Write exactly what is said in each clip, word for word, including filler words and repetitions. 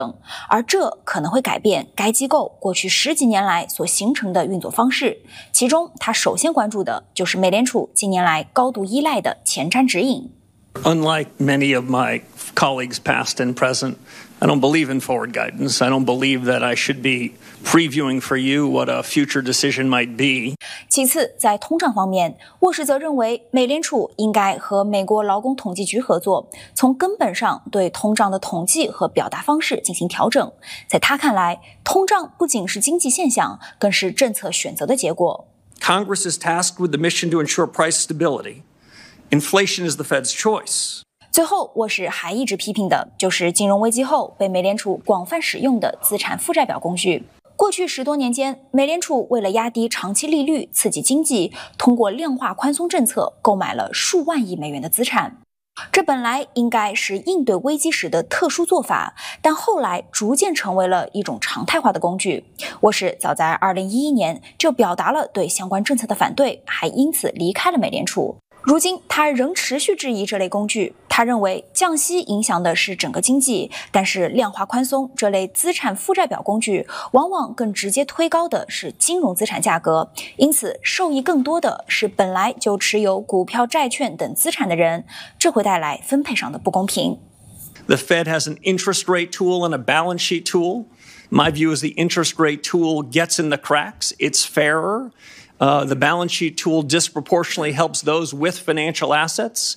而这可能会改变该机构过去十几年来所形成的运作方式。其中，他首先关注的就是美联储近年来高度依赖的前瞻指引。 Unlike many of my colleagues, past and present, I don't believe in forward guidance. I don't believe that I should be previewing for you what a future decision might be. 其次，在通胀方面，沃什则认为美联储应该和美国劳工统计局合作，从根本上对通胀的统计和表达方式进行调整。在他看来，通胀不仅是经济现象，更是政策选择的结果。 Congress is tasked with the mission to ensure price stability. Inflation is the Fed's choice. 最后，沃什还一直批评的就是金融危机后被美联储广泛使用的资产负债表工具。过去十多年间，美联储为了压低长期利率、刺激经济，通过量化宽松政策购买了数万亿美元的资产。这本来应该是应对危机时的特殊做法，但后来逐渐成为了一种常态化的工具。沃什早在二零一一年就表达了对相关政策的反对，还因此离开了美联储。如今，他仍持续质疑这类工具。他认为降息影响的是整个经济，但是量化宽松这类资产负债表工具往往更直接推高的是金融资产价格，因此受益更多的是本来就持有股票、债券等资产的人，这会带来分配上的不公平。 The Fed has an interest rate tool and a balance sheet tool. My view is the interest rate tool gets in the cracks. It's fairer. Uh, the balance sheet tool disproportionately helps those with financial assets.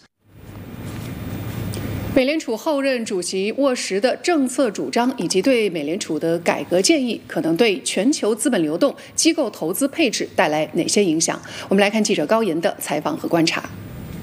美联储后任主席沃什的政策主张以及对美联储的改革建议，可能对全球资本流动、机构投资配置带来哪些影响？我们来看记者高岩的采访和观察。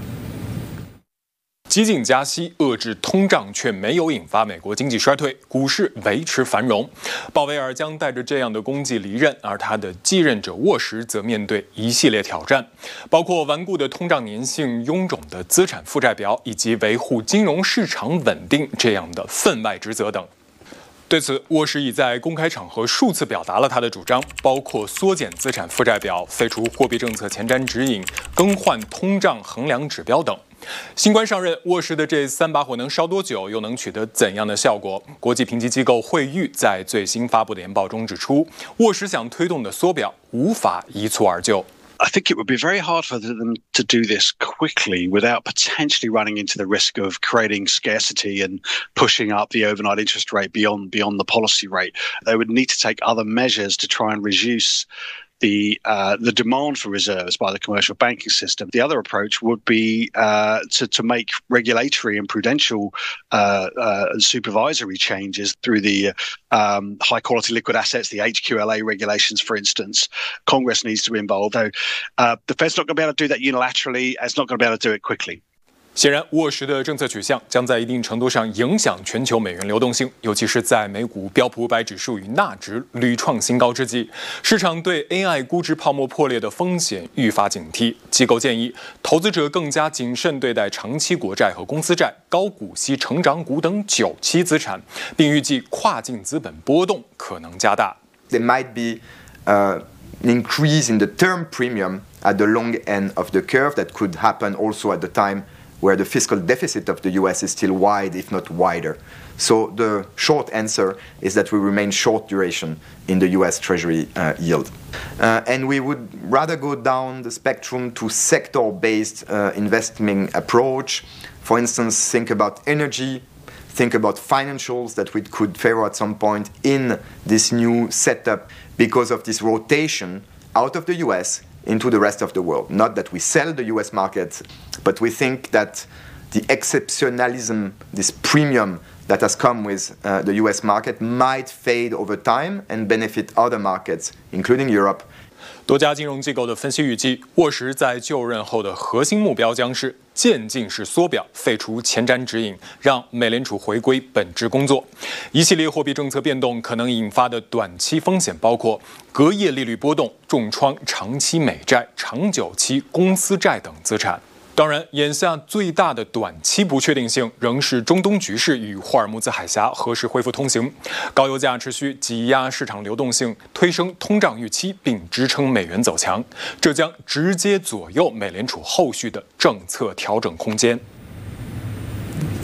激进加息遏制通胀，却没有引发美国经济衰退，股市维持繁荣。鲍威尔将带着这样的功绩离任，而他的继任者沃什则面对一系列挑战，包括顽固的通胀粘性、臃肿的资产负债表，以及维护金融市场稳定这样的分外职责等。对此，沃什已在公开场合数次表达了他的主张，包括缩减资产负债表、废除货币政策前瞻指引、更换通胀衡量指标等。新官上任，沃什的这三把火能烧多久，又能取得怎样的效果？国际评级机构惠誉在最新发布的研报中指出，沃什想推动的缩表无法一蹴而就。 I think it would be very hard for them to do this quickly without potentially running into the risk of creating scarcity and pushing up the overnight interest rate beyond beyond the policy rate. They would need to take other measures to try and reduce the uh, the demand for reserves by the commercial banking system. The other approach would be uh, to to make regulatory and prudential uh, uh, supervisory changes through the um, high quality liquid assets, the H Q L A regulations, for instance. Congress needs to be involved, though. Uh, the Fed's not going to be able to do that unilaterally. It's not going to be able to do it quickly. 显然，沃什的政策取向将在一定程度上影响全球美元流动性，尤其是在美股标普五百指数与纳指屡创新高之际，市场对 A I 估值泡沫破裂的风险愈发警惕。机构建议投资者更加谨慎对待长期国债和公司债、高股息成长股等久期资产，并预计跨境资本波动可能加大。 There might be uh, an increase in the term premium at the long end of the curve that could happen also at the time where the fiscal deficit of the U S is still wide, if not wider. So the short answer is that we remain short duration in the U S Treasury uh, yield. Uh, and we would rather go down the spectrum to sector-based uh, investing approach. For instance, think about energy, think about financials that we could favor at some point in this new setup because of this rotation out of the U S into the rest of the world. Not that we sell the U S market, but we think that the exceptionalism, this premium that has come with uh, the U S market might fade over time and benefit other markets, including Europe. 多家金融机构的分析预计，沃什在就任后的核心目标将是渐进式缩表，废除前瞻指引，让美联储回归本职工作。一系列货币政策变动可能引发的短期风险包括隔夜利率波动，重创长期美债、长久期公司债等资产。当然，眼下最大的短期不确定性仍是中东局势与霍尔木兹海峡何时恢复通行。高油价持续挤压市场流动性，推升通胀预期，并支撑美元走强，这将直接左右美联储后续的政策调整空间。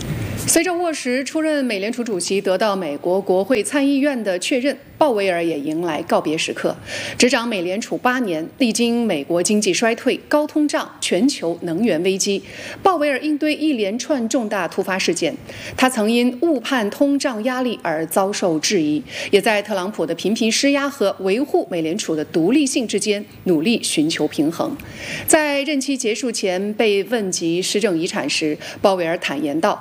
随着沃什出任美联储主席得到美国国会参议院的确认，鲍威尔也迎来告别时刻。执掌美联储八年，历经美国经济衰退、高通胀、全球能源危机，鲍威尔应对一连串重大突发事件。他曾因误判通胀压力而遭受质疑，也在特朗普的频频施压和维护美联储的独立性之间努力寻求平衡。在任期结束前被问及施政遗产时，鲍威尔坦言道：“